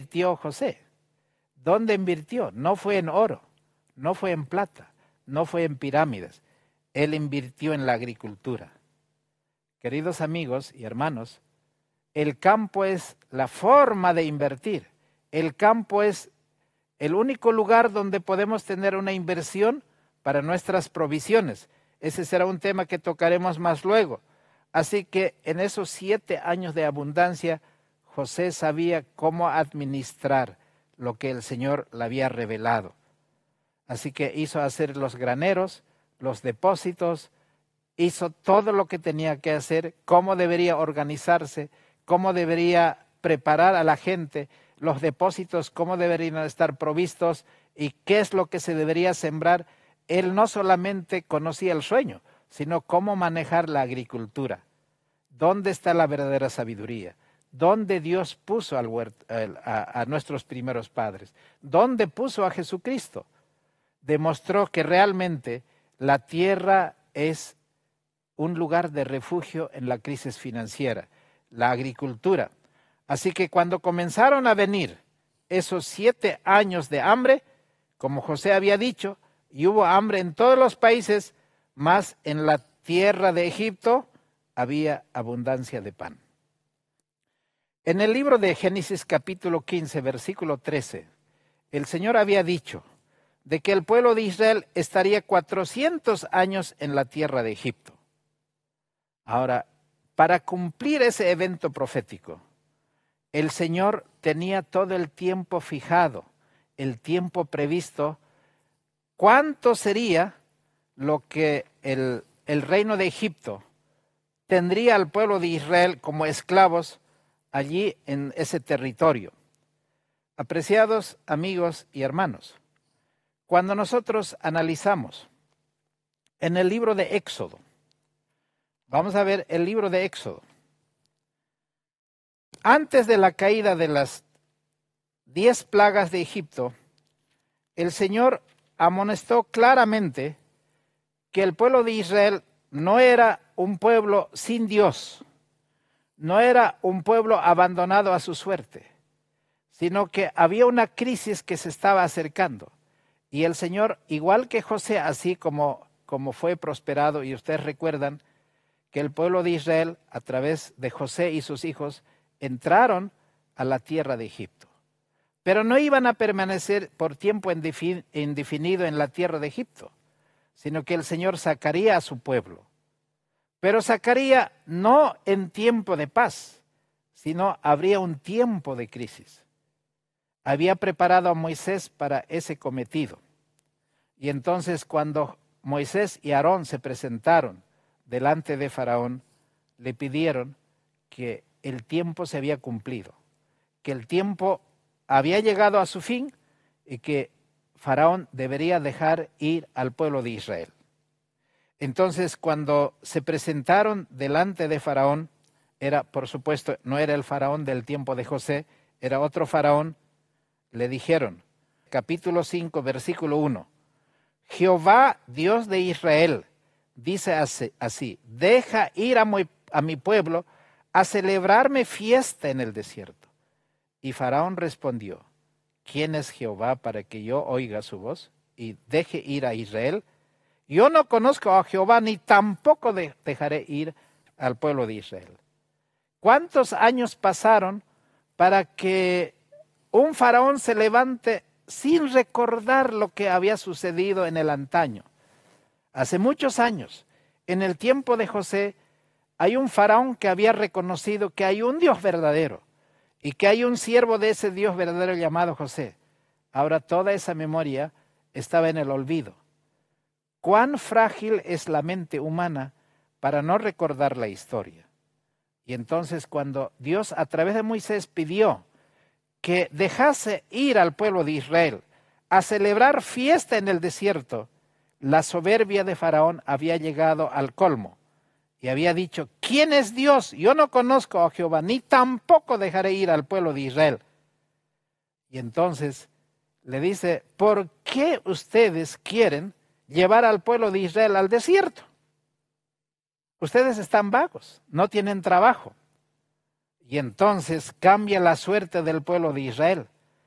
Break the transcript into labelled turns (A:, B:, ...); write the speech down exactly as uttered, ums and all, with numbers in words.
A: invirtió José? ¿Dónde invirtió? No fue en oro, no fue en plata, no fue en pirámides. Él invirtió en la agricultura. Queridos amigos y hermanos, el campo es la forma de invertir. El campo es el único lugar donde podemos tener una inversión para nuestras provisiones. Ese será un tema que tocaremos más luego. Así que en esos siete años de abundancia, José sabía cómo administrar lo que el Señor le había revelado. Así que hizo hacer los graneros, los depósitos, hizo todo lo que tenía que hacer, cómo debería organizarse, cómo debería preparar a la gente, los depósitos, cómo deberían estar provistos y qué es lo que se debería sembrar. Él no solamente conocía el sueño, sino cómo manejar la agricultura. ¿Dónde está la verdadera sabiduría? ¿Dónde Dios puso al huerto, a, a nuestros primeros padres? ¿Dónde puso a Jesucristo? Demostró que realmente la tierra es un lugar de refugio en la crisis financiera, la agricultura. Así que cuando comenzaron a venir esos siete años de hambre, como José había dicho, y hubo hambre en todos los países, más en la tierra de Egipto había abundancia de pan. En el libro de Génesis capítulo quince, versículo trece, el Señor había dicho de que el pueblo de Israel estaría cuatrocientos años en la tierra de Egipto. Ahora, para cumplir ese evento profético, el Señor tenía todo el tiempo fijado, el tiempo previsto. ¿Cuánto sería lo que el, el reino de Egipto tendría al pueblo de Israel como esclavos allí en ese territorio? Apreciados amigos y hermanos, cuando nosotros analizamos en el libro de Éxodo, vamos a ver el libro de Éxodo. Antes de la caída de las diez plagas de Egipto, el Señor amonestó claramente que el pueblo de Israel no era un pueblo sin Dios, no era un pueblo abandonado a su suerte, sino que había una crisis que se estaba acercando. Y el Señor, igual que José, así como, como fue prosperado, y ustedes recuerdan que el pueblo de Israel, a través de José y sus hijos, entraron a la tierra de Egipto. Pero no iban a permanecer por tiempo indefinido en la tierra de Egipto, sino que el Señor sacaría a su pueblo. Pero sacaría no en tiempo de paz, sino habría un tiempo de crisis. Había preparado a Moisés para ese cometido. Y entonces cuando Moisés y Aarón se presentaron delante de Faraón, le pidieron que el tiempo se había cumplido, que el tiempo había llegado a su fin y que Faraón debería dejar ir al pueblo de Israel. Entonces, cuando se presentaron delante de Faraón, era, por supuesto, no era el Faraón del tiempo de José, era otro Faraón, le dijeron, capítulo cinco, versículo uno, Jehová, Dios de Israel, dice así, así deja ir a mi, a mi pueblo a celebrarme fiesta en el desierto. Y Faraón respondió, ¿quién es Jehová para que yo oiga su voz y deje ir a Israel? Yo no conozco a Jehová, ni tampoco de, dejaré ir al pueblo de Israel. ¿Cuántos años pasaron para que un faraón se levante sin recordar lo que había sucedido en el antaño? Hace muchos años, en el tiempo de José, hay un faraón que había reconocido que hay un Dios verdadero y que hay un siervo de ese Dios verdadero llamado José. Ahora toda esa memoria estaba en el olvido. Cuán frágil es la mente humana para no recordar la historia. Y entonces cuando Dios a través de Moisés pidió que dejase ir al pueblo de Israel a celebrar fiesta en el desierto, la soberbia de Faraón había llegado al colmo y había dicho, ¿quién es Dios? Yo no conozco a Jehová, ni tampoco dejaré ir al pueblo de Israel. Y entonces le dice, ¿por qué ustedes quieren llevar al pueblo de Israel al desierto? Ustedes están vagos, no tienen trabajo. Y entonces cambia la suerte del pueblo de Israel.